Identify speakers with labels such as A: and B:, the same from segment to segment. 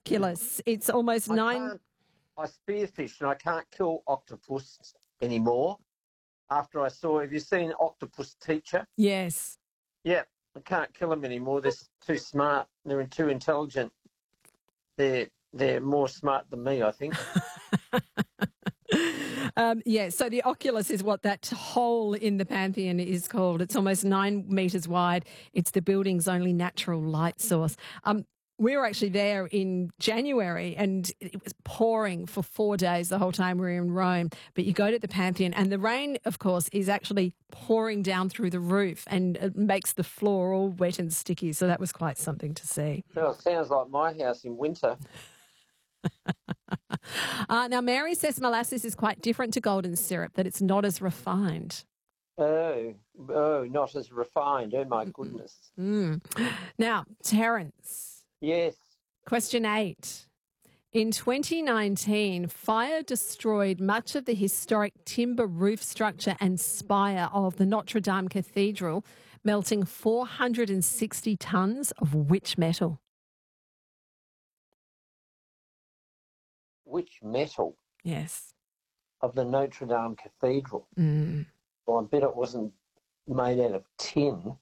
A: Oculus. It's almost nine.
B: I spearfish and I can't kill octopus anymore. After I saw, have you seen Octopus Teacher?
A: Yes.
B: Yeah, I can't kill them anymore. They're too smart. They're too intelligent. They're more smart than me, I think.
A: So the Oculus is what that hole in the Pantheon is called. It's almost 9 metres wide. It's the building's only natural light source. We were actually there in January and it was pouring for 4 days the whole time we were in Rome. But you go to the Pantheon and the rain, of course, is actually pouring down through the roof and it makes the floor all wet and sticky. So that was quite something to see.
B: Well, it sounds like my house in winter.
A: Now, Mary says molasses is quite different to golden syrup, that it's not as refined.
B: Oh, not as refined. Oh, my goodness.
A: Now, Terence.
B: Yes.
A: Question 8. In 2019, fire destroyed much of the historic timber roof structure and spire of the Notre Dame Cathedral, melting 460 tonnes of which metal?
B: Which metal?
A: Yes.
B: Of the Notre Dame Cathedral. Well, I bet it wasn't made out of tin.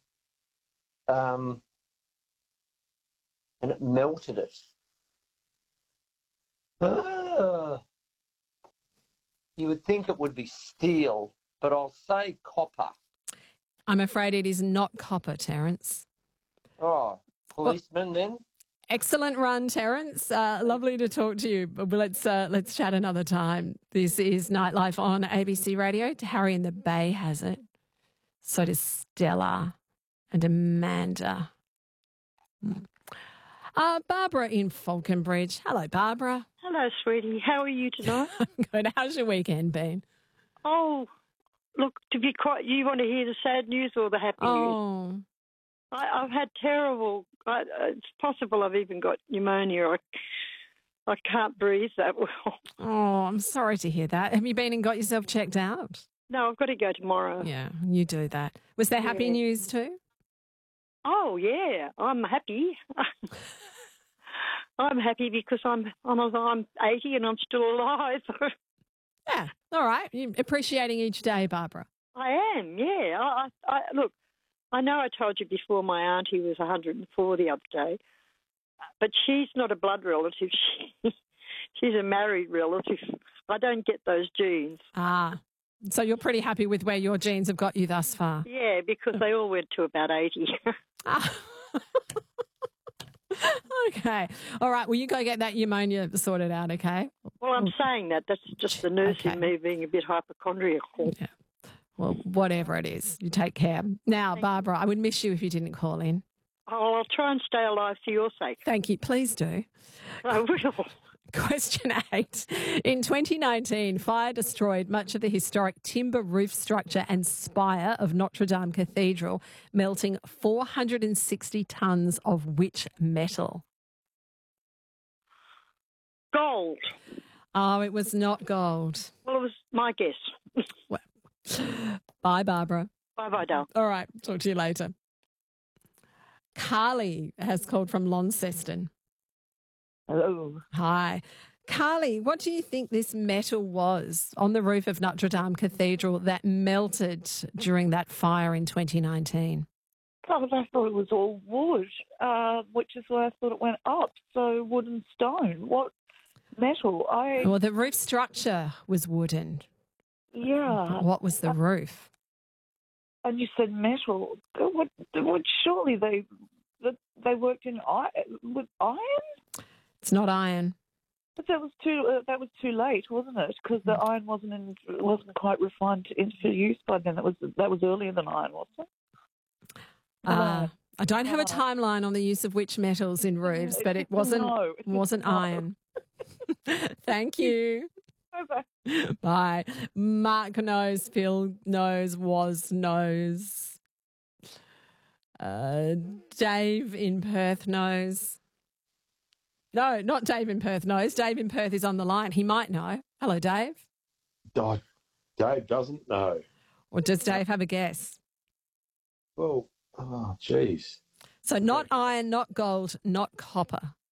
B: And it melted it. You would think it would be steel, but I'll say copper.
A: I'm afraid it is not copper, Terence.
B: Oh, policeman then?
A: Excellent run, Terence. Lovely to talk to you. But let's chat another time. This is Nightlife on ABC Radio. Harry in the Bay has it. So does Stella and Amanda. Barbara in Falconbridge. Hello, Barbara.
C: Hello, sweetie. How are you tonight?
A: Good. How's your weekend been?
C: Oh, look, to be quite, you want to hear the sad news or the happy news? I've had terrible, it's possible I've even got pneumonia. I can't breathe that well.
A: Oh, I'm sorry to hear that. Have you been and got yourself checked out?
C: No, I've got to go tomorrow.
A: Yeah, you do that. Was there happy news too?
C: Oh, yeah, I'm happy. I'm happy because I'm 80 and I'm still alive.
A: Yeah, all right. You're appreciating each day, Barbara.
C: I am, yeah. I look, I know I told you before my auntie was 104 the other day, but she's not a blood relative. She's a married relative. I don't get those genes.
A: So you're pretty happy with where your genes have got you thus far?
C: Yeah, because they all went to about 80.
A: Okay. All right. Well, you go get that pneumonia sorted out, okay?
C: Well, I'm saying that. That's just the nurse in me being a bit hypochondriacal.
A: Yeah. Well, whatever it is, you take care. Now, Barbara, I would miss you if you didn't call in.
C: Oh, I'll try and stay alive for your sake.
A: Thank you. Please do.
C: I will.
A: Question 8. In 2019, fire destroyed much of the historic timber roof structure and spire of Notre Dame Cathedral, melting 460 tonnes of which metal?
C: Gold.
A: Oh, it was not gold.
C: Well, it was my guess.
A: Well, bye, Barbara.
C: Bye-bye, Dale.
A: All right. Talk to you later. Carly has called from Launceston.
D: Hello.
A: Hi. Carly, what do you think this metal was on the roof of Notre Dame Cathedral that melted during that fire in 2019?
D: Well, I thought it was all wood, which is why I thought it went up. So wood and stone. What metal?
A: Well, the roof structure was wooden.
D: Yeah.
A: What was the roof?
D: And you said metal. Surely they worked in with iron?
A: It's not iron.
D: But that was too late, wasn't it? Because the iron wasn't quite refined into use by then. That was earlier than iron, wasn't it?
A: I don't have a timeline on the use of which metals in roofs, but it wasn't iron. Thank you.
D: Bye-bye.
A: Bye. Mark knows, Phil knows, knows. Dave in Perth knows. No, not Dave in Perth knows. Dave in Perth is on the line. He might know. Hello, Dave.
E: Dave doesn't know.
A: Or does Dave have a guess?
E: Well, oh, geez.
A: So not iron, not gold, not copper.